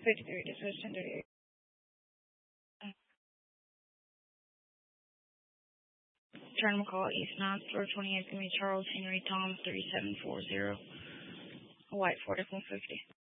53, dispatch 1038. Turn McCall East 9th, floor 28, give me Charles Henry Tom 3740. A white Ford F-150.